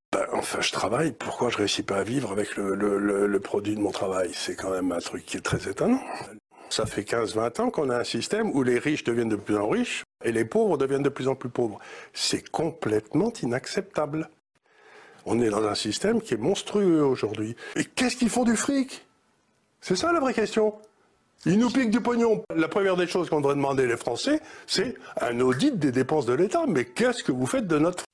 Enfin, je travaille, pourquoi je réussis pas à vivre avec le produit de mon travail? C'est quand même un truc qui est très étonnant. Ça fait 15-20 ans qu'on a un système où les riches deviennent de plus en plus riches et les pauvres deviennent de plus en plus pauvres. C'est complètement inacceptable. On est dans un système qui est monstrueux aujourd'hui. Et qu'est-ce qu'ils font du fric? C'est ça la vraie question. Ils nous piquent du pognon. La première des choses qu'on devrait demander les Français, c'est un audit des dépenses de l'État. Mais qu'est-ce que vous faites de notre